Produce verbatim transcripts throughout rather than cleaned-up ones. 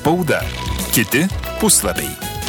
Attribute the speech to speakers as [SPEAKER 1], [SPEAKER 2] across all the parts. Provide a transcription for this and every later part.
[SPEAKER 1] Spauda. Kiti puslapiai.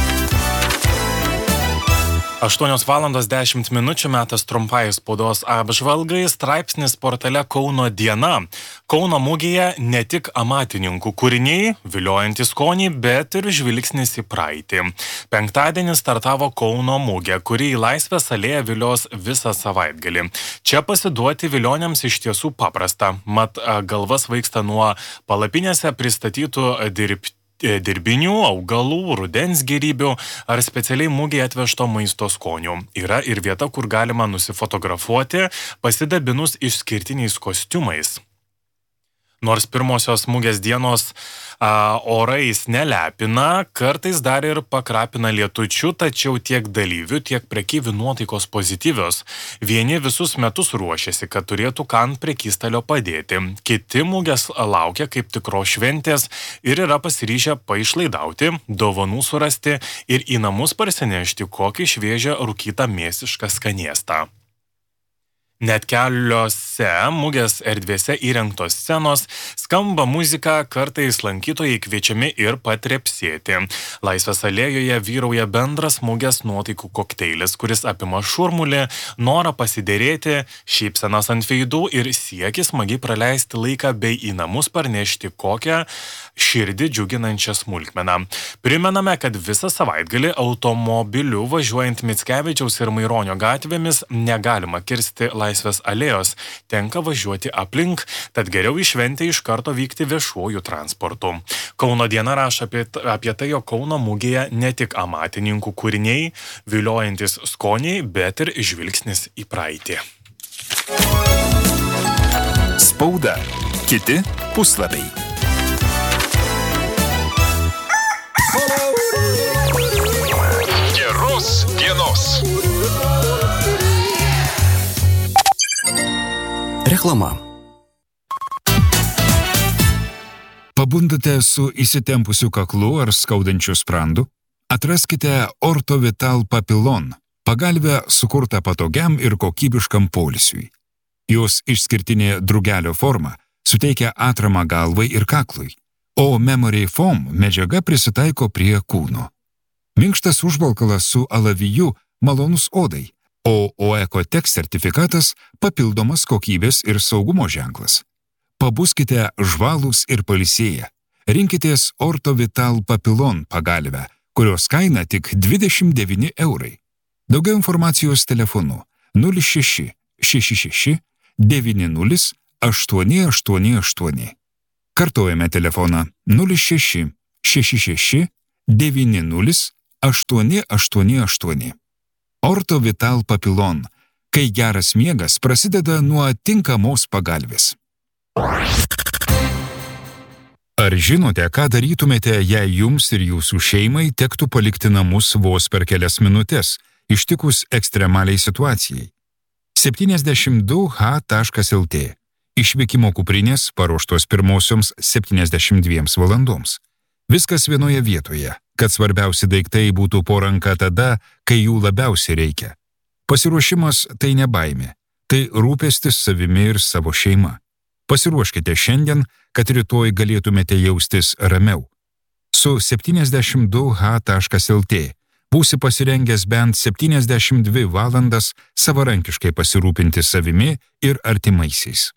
[SPEAKER 2] aštuonios valandos dešimt minučių, metas trumpai spaudos apžvalgai, straipsnis portale Kauno diena. Kauno mugėje ne tik amatininkų kūriniai, viliojantys skoniai, bet ir žvilgsnis į praeitį. Penktadienį startavo Kauno mugė, kuri į Laisvės alėją vilios visą savaitgalį. Čia pasiduoti vilioniams iš tiesų paprasta, mat galvas svaigsta nuo palapinėse pristatytų dirbti. dirbinių, augalų, rudens gėrybių ar specialiai mugėje atvežto maisto skonių. Yra ir vieta, kur galima nusifotografuoti, pasidabinus išskirtiniais kostiumais. Nors pirmosios mugės dienos a, orais nelepina, kartais dar ir pakrapina lietučių, tačiau tiek dalyvių, tiek prekyvių nuotaikos pozityvios. Vieni visus metus ruošiasi, kad turėtų ką ant prekystalio padėti. Kiti mugės laukia kaip tikros šventės ir yra pasiryžę paišlaidauti, dovanų surasti ir į namus parsinešti kokį šviežią rūkytą mėsišką skanėstą. Net keliose mugės erdvėse įrengtos scenos skamba muzika, kartais lankytojai kviečiami ir patrepsėti. Laisvės alėjoje vyrauja bendras mugės nuotaikų kokteilis, kuris apima šurmulį, norą pasiderėti, šypsenas ant veidų ir siekį smagiai praleisti laiką bei į namus parnešti kokią širdį džiuginančią smulkmeną. Primename, kad visą savaitgalį automobiliu važiuojant Mickevičiaus ir Maironio gatvėmis negalima kirsti Laisvės alėjos, tenka važiuoti aplink, tad geriau į šventę iš karto vykti viešuoju transportu. Kauno diena rašo apie, apie tai, jog Kauno mugėje ne tik amatininkų kūriniai, viliojantis skoniai, bet ir žvilgsnis į praeitį.
[SPEAKER 1] Spauda. Kiti puslapiai.
[SPEAKER 3] Geros dienos.
[SPEAKER 4] Reklama.
[SPEAKER 5] Pabundate su įsitempusiu kaklu ar skaudančiu sprandu? Atraskite Ortovital Papillon, pagalvę sukurtą patogiam ir kokybiškam poilsiui. Jos išskirtinė drugelio forma suteikia atramą galvai ir kaklui, o Memory Foam medžiaga prisitaiko prie kūno. Minkštas užvalkalas su alaviju malonus odai, o OECOTEX sertifikatas papildomas kokybės ir saugumo ženklas. Pabuskite žvalūs ir pailsėję. Rinkitės Ortovital Papillon pagalvę, kurios kaina tik dvidešimt devyni eurai. Daugiau informacijos telefonu nulis šeši šeši šeši devyni nulis aštuoni aštuoni aštuoni. Kartojame telefoną nulis šeši šeši šeši devyni nulis aštuoni aštuoni aštuoni. Ortovital Papillon, kai geras miegas prasideda nuo tinkamos pagalvės. Ar žinote, ką darytumėte, jei jums ir jūsų šeimai tektų palikti namus vos per kelias minutės, ištikus ekstremaliai situacijai? septyniasdešimt du h taškas l t. Išvykimo kuprinės paruoštos pirmosioms septyniasdešimt dviems valandoms. Viskas vienoje vietoje, kad svarbiausi daiktai būtų po ranka tada, kai jų labiausiai reikia. Pasiruošimas tai ne baimė, tai rūpestis savimi ir savo šeima. Pasiruoškite šiandien, kad rytoj galėtumėte jaustis ramiau. Su septyniasdešimt du h taškas l t būsi pasirengęs bent septyniasdešimt dvi valandas savarankiškai pasirūpinti savimi ir artimaisiais.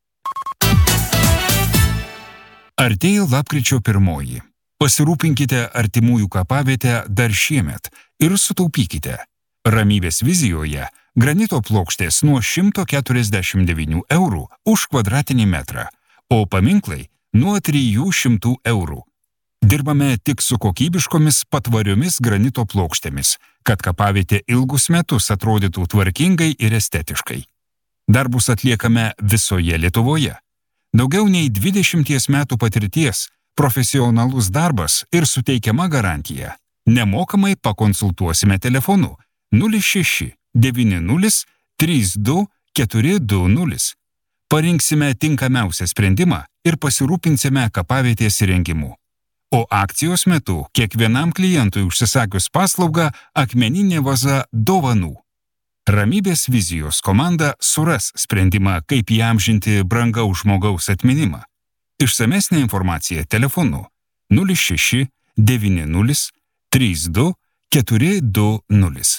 [SPEAKER 5] Artėja lapkričio pirmoji. Pasirūpinkite artimųjų kapavietę dar šiemet ir sutaupykite. Ramybės vizijoje granito plokštės nuo šimto keturiasdešimt devynių eurų už kvadratinį metrą, o paminklai nuo trijų šimtų eurų. Dirbame tik su kokybiškomis patvariomis granito plokštėmis, kad kapavietė ilgus metus atrodytų tvarkingai ir estetiškai. Darbus atliekame visoje Lietuvoje. Daugiau nei dvidešimties metų patirties, profesionalus darbas ir suteikiama garantija. Nemokamai pakonsultuosime telefonu nulis šeši devyni nulis trys du keturi du nulis. Parinksime tinkamiausią sprendimą ir pasirūpinsime kapavietės įrengimu. O akcijos metu kiekvienam klientui užsisakius paslaugą akmeninė vaza dovanų. Ramybės vizijos komanda suras sprendimą, kaip įamžinti brangaus žmogaus atminimą. Išsamesnė informacija telefonu nulis šeši devyni nulis trys du keturi du nulis.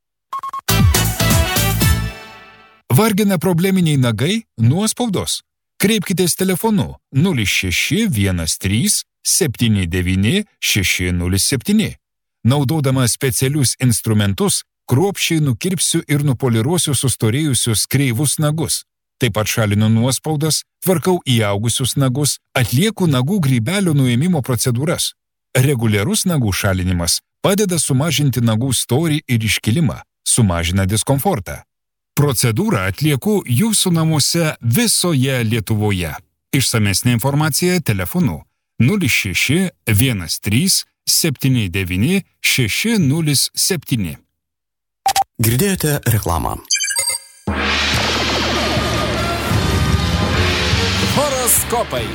[SPEAKER 5] Vargina probleminiai nagai? Nuospaudos? Kreipkitės telefonu nulis šeši vienas trys septyni devyni šeši nulis septyni. Naudodama specialius instrumentus, kruopščiai nukirpsiu ir nupoliruosiu sustorėjusius kreivus nagus. Taip pat šalinu nuospaudas, tvarkau įaugusius nagus, atlieku nagų grybelio nuėmimo procedūras. Reguliarus nagų šalinimas padeda sumažinti nagų storį ir iškilimą, sumažina diskomfortą. Procedūrą atlieku jūsų namuose visoje Lietuvoje. Išsamesnė informacija telefonu nulis šeši vienas trys septyni devyni šeši nulis septyni.
[SPEAKER 3] Girdėjote reklamą. Horoskopai.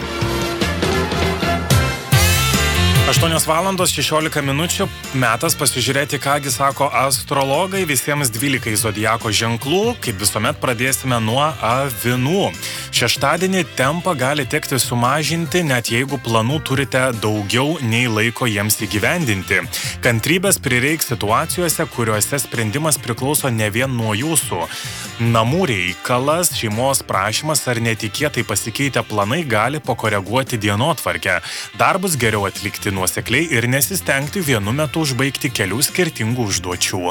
[SPEAKER 2] aštuonios valandos šešiolika minučių, metas pasižiūrėti, kągi sako astrologai visiems dvylikai zodiako ženklų. Kaip visuomet pradėsime nuo avinų. Šeštadienį tempą gali tekti sumažinti, net jeigu planų turite daugiau nei laiko jiems įgyvendinti. Kantrybės prireiks situacijose, kuriuose sprendimas priklauso ne vien nuo jūsų. Namų reikalas, šeimos prašymas ar netikėtai pasikeitę planai gali pakoreguoti dienotvarkę. Darbus geriau atlikti nuosekliai ir nesistengti vienu metu užbaigti kelių skirtingų užduočių.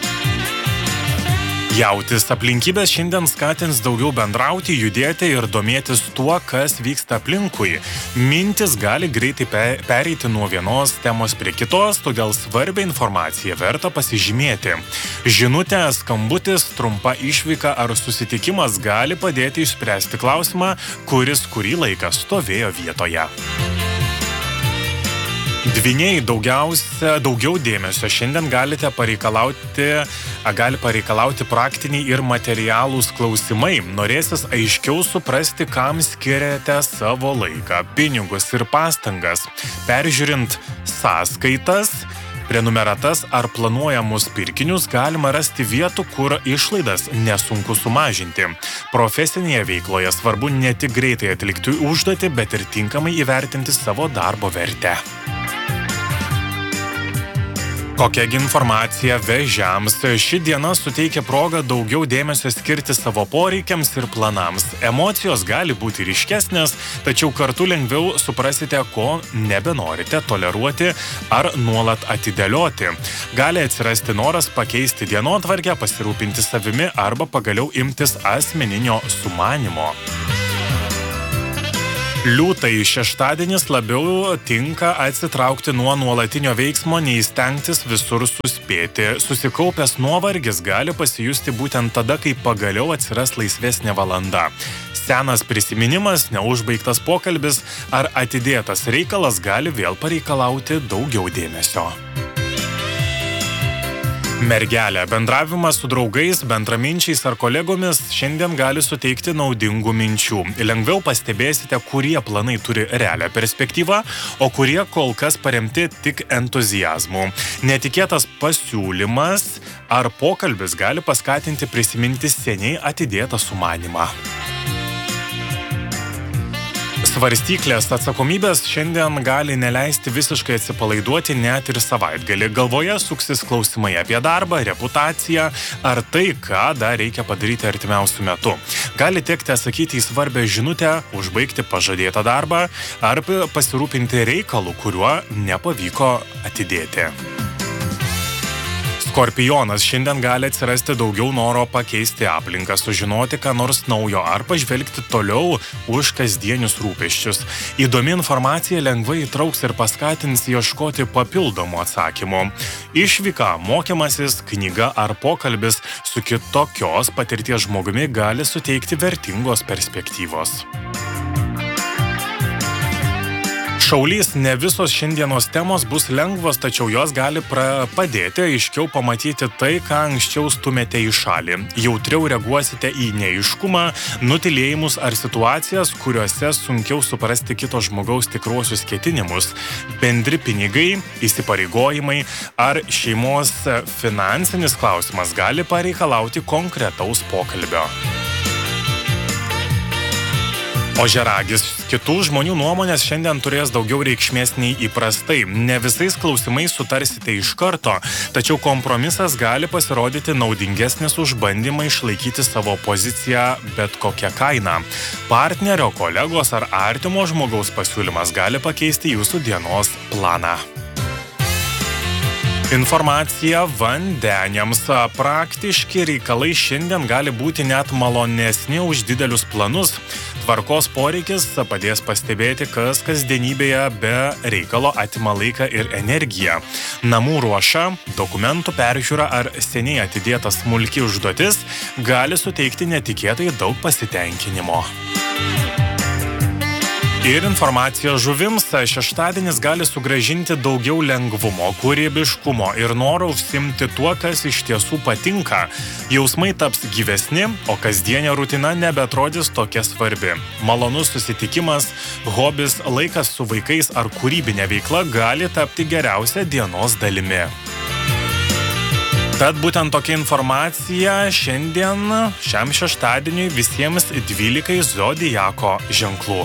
[SPEAKER 2] Jautis, aplinkybės šiandien skatins daugiau bendrauti, judėti ir domėtis tuo, kas vyksta aplinkui. Mintis gali greitai pereiti nuo vienos temos prie kitos, todėl svarbią informaciją verta pasižymėti. Žinutė, skambutis, trumpa išvyka ar susitikimas gali padėti išspręsti klausimą, kuris kurį laiką stovėjo vietoje. Dvyniai, daugiausia, daugiau dėmesio šiandien galite pareikalauti, gali pareikalauti praktiniai ir materialūs klausimai. Norėsis aiškiau suprasti, kam skiriate savo laiką, pinigus ir pastangas. Peržiūrint sąskaitas, prenumeratas ar planuojamus pirkinius galima rasti vietų, kur išlaidas nesunku sumažinti. Profesinėje veikloje svarbu ne tik greitai atlikti užduotį, bet ir tinkamai įvertinti savo darbo vertę. Kokiagi informacija vėžiams? Ši diena suteikia progą daugiau dėmesio skirti savo poreikiams ir planams. Emocijos gali būti ryškesnės, tačiau kartu lengviau suprasite, ko nebenorite toleruoti ar nuolat atidėlioti. Gali atsirasti noras pakeisti dienotvarkę, pasirūpinti savimi arba pagaliau imtis asmeninio sumanymo. Liūtai, šeštadienis labiau tinka atsitraukti nuo nuolatinio veiksmo, nei stengtis visur suspėti. Susikaupęs nuovargis gali pasijusti būtent tada, kai pagaliau atsiras laisvesnė valanda. Senas prisiminimas, neužbaigtas pokalbis ar atidėtas reikalas gali vėl pareikalauti daugiau dėmesio. Mergelė, bendravimas su draugais, bendraminčiais ar kolegomis šiandien gali suteikti naudingų minčių. Lengviau pastebėsite, kurie planai turi realią perspektyvą, o kurie kol kas paremti tik entuziazmu. Netikėtas pasiūlymas ar pokalbis gali paskatinti prisiminti seniai atidėtą sumanymą. Svarstyklės, atsakomybės šiandien gali neleisti visiškai atsipalaiduoti net ir savaitgalį. Galvoje suksis klausimai apie darbą, reputaciją ar tai, ką dar reikia padaryti artimiausiu metu. Gali tekti atsakyti į svarbę žinutę, užbaigti pažadėtą darbą ar pasirūpinti reikalu, kuriuo nepavyko atidėti. Skorpionas, šiandien gali atsirasti daugiau noro pakeisti aplinką, sužinoti ką nors naujo ar pažvelgti toliau už kasdienius rūpesčius. Įdomi informacija lengvai įtrauks ir paskatins ieškoti papildomų atsakymų. Išvyka, mokymasis, knyga ar pokalbis su kitokios patirties žmogumi gali suteikti vertingos perspektyvos. Šaulys, ne visos šiandienos temos bus lengvos, tačiau jos gali padėti aiškiau pamatyti tai, ką anksčiau stumėte į šalį. Jautriau reaguosite į neaiškumą, nutylėjimus ar situacijas, kuriuose sunkiau suprasti kito žmogaus tikruosius ketinimus. Bendri pinigai, įsipareigojimai ar šeimos finansinis klausimas gali pareikalauti konkretaus pokalbio. Ožiaragis. Kitų žmonių nuomonės šiandien turės daugiau reikšmės nei įprastai. Ne visais klausimais sutarsite iš karto, tačiau kompromisas gali pasirodyti naudingesnis už bandymą išlaikyti savo poziciją bet kokią kainą. Partnerio, kolegos ar artimo žmogaus pasiūlymas gali pakeisti jūsų dienos planą. Informacija vandeniams. Praktiški reikalai šiandien gali būti net malonesni už didelius planus. Tvarkos poreikis padės pastebėti, kas kasdienybėje be reikalo atima laiką ir energiją. Namų ruoša, dokumentų peržiūra ar seniai atidėta smulki užduotis gali suteikti netikėtai daug pasitenkinimo. Ir informacija žuvims. Šeštadienis gali sugrąžinti daugiau lengvumo, kūrybiškumo ir noro užsiimti tuo, kas iš tiesų patinka. Jausmai taps gyvesni, o kasdienė rutina nebeatrodys tokia svarbi. Malonus susitikimas, hobis, laikas su vaikais ar kūrybinė veikla gali tapti geriausia dienos dalimi. Tad būtent tokia informacija šiandien šiam šeštadieniui visiems dvylikai zodiako ženklų.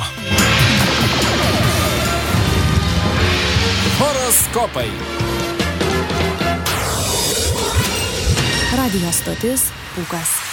[SPEAKER 3] Horoskopai.
[SPEAKER 4] Radijo stotis Pūkas.